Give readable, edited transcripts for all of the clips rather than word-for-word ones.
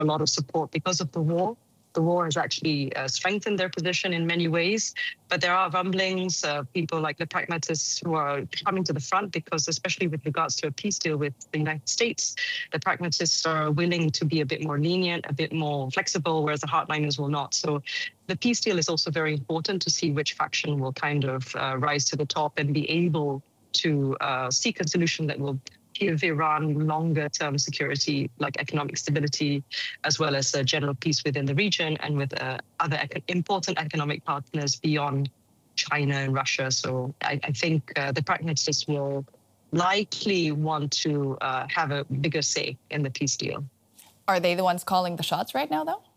a lot of support because of the war. The war has actually strengthened their position in many ways, but there are rumblings, people like the pragmatists who are coming to the front because, especially with regards to a peace deal with the United States, the pragmatists are willing to be a bit more lenient, a bit more flexible, whereas the hardliners will not. So the peace deal is also very important to see which faction will kind of rise to the top and be able to seek a solution that will give Iran longer-term security, like economic stability, as well as general peace within the region and with other important economic partners beyond China and Russia. So I think the pragmatists will likely want to have a bigger say in the peace deal. Are they the ones calling the shots right now, though?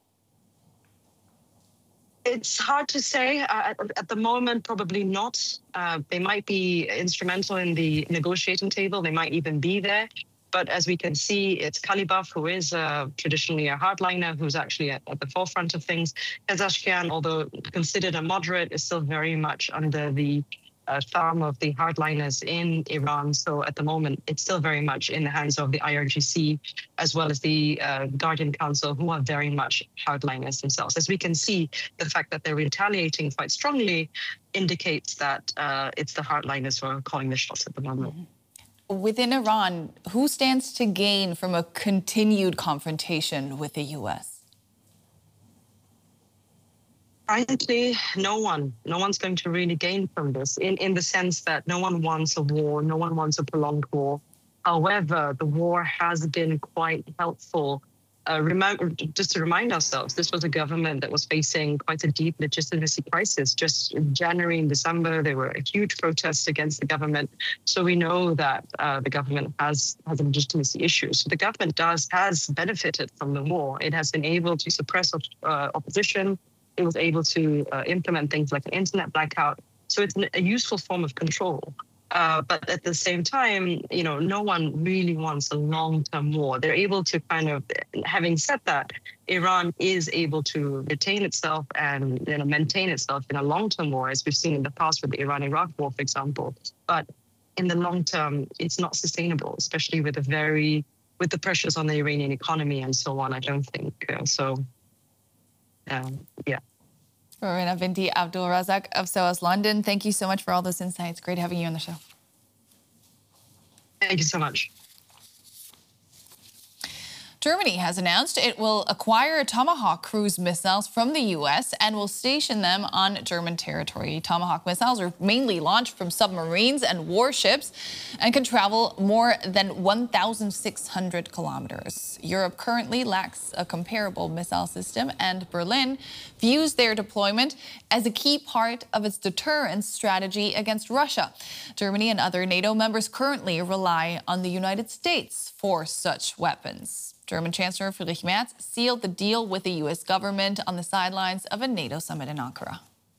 It's hard to say. At the moment, probably not. They might be instrumental in the negotiating table. They might even be there. But as we can see, it's Kalibaf, who is traditionally a hardliner, who's actually at the forefront of things. Pezeshkian, although considered a moderate, is still very much under the thumb of the hardliners in Iran. So at the moment, it's still very much in the hands of the IRGC, as well as the Guardian Council, who are very much hardliners themselves. As we can see, the fact that they're retaliating quite strongly indicates that it's the hardliners who are calling the shots at the moment. Within Iran, who stands to gain from a continued confrontation with the U.S.? Frankly, no one. No one's going to really gain from this in the sense that no one wants a war, no one wants a prolonged war. However, the war has been quite helpful. Just to remind ourselves, this was a government that was facing quite a deep legitimacy crisis. Just in January and December, there were huge protests against the government. So we know that the government has a legitimacy issue. So the government has benefited from the war. It has been able to suppress opposition. It was able to implement things like an internet blackout. So it's a useful form of control. But at the same time, no one really wants a long-term war. They're able to having said that, Iran is able to retain itself and maintain itself in a long-term war, as we've seen in the past with the Iran-Iraq war, for example. But in the long term, it's not sustainable, especially with the pressures on the Iranian economy and so on. I don't think so. Yeah. Rowena Binti Abdulrazak of SOAS London, thank you so much for all those insights. Great having you on the show. Thank you so much. Germany has announced it will acquire Tomahawk cruise missiles from the U.S. and will station them on German territory. Tomahawk missiles are mainly launched from submarines and warships and can travel more than 1,600 kilometers. Europe currently lacks a comparable missile system, and Berlin views their deployment as a key part of its deterrence strategy against Russia. Germany and other NATO members currently rely on the United States for such weapons. German Chancellor Friedrich Merz sealed the deal with the U.S. government on the sidelines of a NATO summit in Ankara.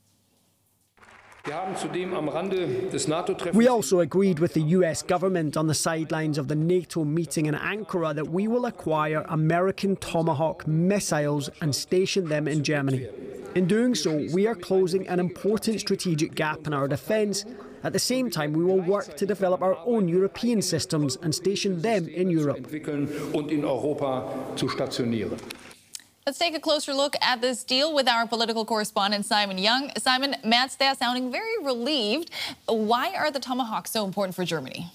We also agreed with the US government on the sidelines of the NATO meeting in Ankara that we will acquire American Tomahawk missiles and station them in Germany. In doing so, we are closing an important strategic gap in our defence. At the same time, we will work to develop our own European systems and station them in Europe. Let's take a closer look at this deal with our political correspondent, Simon Young. Simon, Matt's there sounding very relieved. Why are the Tomahawks so important for Germany?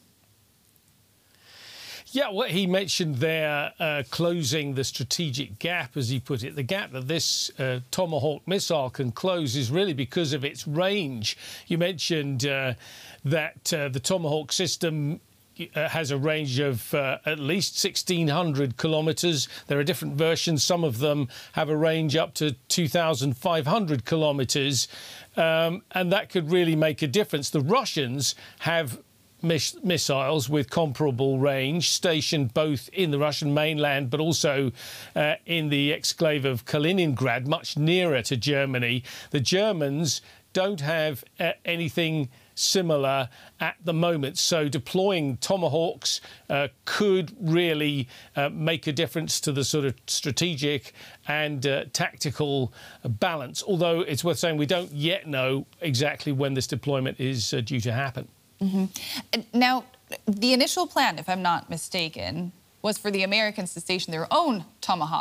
Yeah, well, he mentioned there closing the strategic gap, as he put it. The gap that this Tomahawk missile can close is really because of its range. You mentioned that the Tomahawk system has a range of at least 1,600 kilometres. There are different versions. Some of them have a range up to 2,500 kilometres, and that could really make a difference. The Russians have missiles with comparable range stationed both in the Russian mainland but also in the exclave of Kaliningrad, much nearer to Germany. The Germans don't have anything similar at the moment, so deploying Tomahawks could really make a difference to the sort of strategic and tactical balance, although it's worth saying we don't yet know exactly when this deployment is due to happen. Now, the initial plan, if I'm not mistaken, was for the Americans to station their own Tomahawk